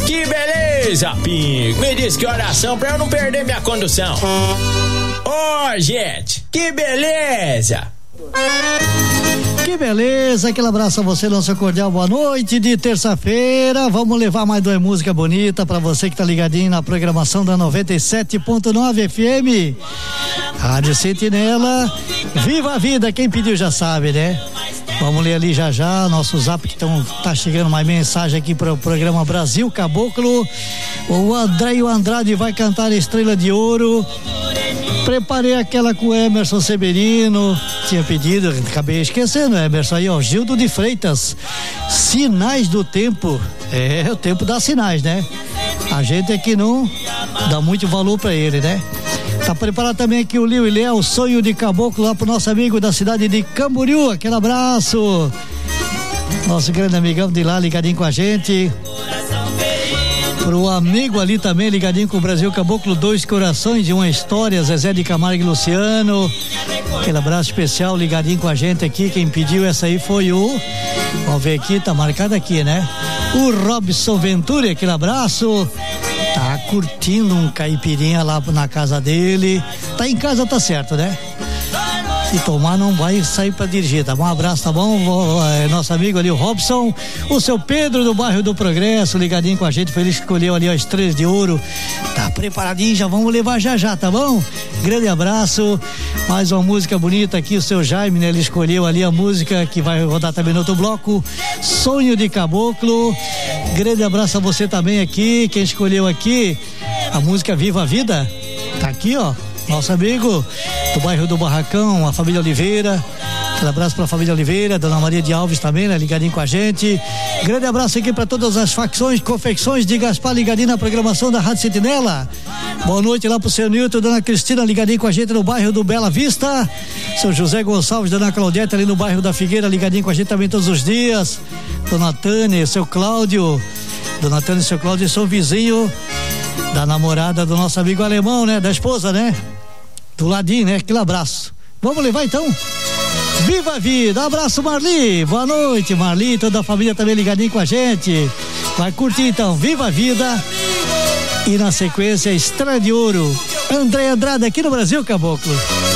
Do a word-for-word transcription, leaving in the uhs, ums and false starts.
Que beleza, Pingo. Me diz que oração pra eu não perder minha condução. Ô, oh, gente, que beleza. Que beleza, aquele abraço a você, nosso cordial boa noite de terça-feira. Vamos levar mais duas músicas bonitas pra você que tá ligadinho na programação da noventa e sete ponto nove F M. Rádio Sentinela, viva a vida, quem pediu já sabe, né? Vamos ler ali já já, nosso zap que tão, tá chegando mais mensagem aqui para o programa Brasil Caboclo. O André Andrade vai cantar Estrela de Ouro. Preparei aquela com o Emerson Severino, tinha pedido, acabei esquecendo, Emerson, aí ó, Gildo de Freitas, Sinais do Tempo. É, o tempo dá sinais, né? A gente é que não dá muito valor pra ele, né? Tá preparado também aqui o Lio e Léo, Sonho de Caboclo, lá pro nosso amigo da cidade de Camboriú, aquele abraço. Nosso grande amigão de lá, ligadinho com a gente. Pro amigo ali também, ligadinho com o Brasil Caboclo, Dois Corações de uma História, Zezé de Camargo e Luciano. Aquele abraço especial, ligadinho com a gente aqui. Quem pediu essa aí foi o... Vamos ver aqui, tá marcado aqui, né? O Robson Venturi, aquele abraço. Tá curtindo um caipirinha lá na casa dele. Tá em casa, tá certo, né? Se tomar, não vai sair pra dirigir, tá bom? Um abraço, tá bom? É, nosso amigo ali, o Robson, o seu Pedro do bairro do Progresso, ligadinho com a gente, feliz que escolheu ali as Estrelas de Ouro. Tá preparadinho, já vamos levar já já, tá bom? Grande abraço. Mais uma música bonita aqui, o seu Jaime, né? Ele escolheu ali a música que vai rodar também no outro bloco, Sonho de Caboclo. Grande abraço a você também aqui, quem escolheu aqui a música Viva a Vida, tá aqui, ó. Nosso amigo do bairro do Barracão, a família Oliveira. Um abraço para a família Oliveira, Dona Maria de Alves também, né? Ligadinho com a gente. Grande abraço aqui para todas as facções, confecções de Gaspar, ligadinho na programação da Rádio Sentinela. Boa noite lá pro seu Nilton, Dona Cristina, ligadinho com a gente no bairro do Bela Vista. Seu José Gonçalves, Dona Claudete ali no bairro da Figueira, ligadinho com a gente também todos os dias. Dona Tânia, seu Cláudio. Dona Tânia e seu Cláudio são vizinho da namorada do nosso amigo alemão, né? Da esposa, né? Do ladinho, né? Aquele abraço. Vamos levar então? Viva a vida! Abraço, Marli! Boa noite, Marli, toda a família também ligadinho com a gente. Vai curtir então, Viva a Vida! E na sequência, Estrela de Ouro, André Andrade aqui no Brasil Caboclo.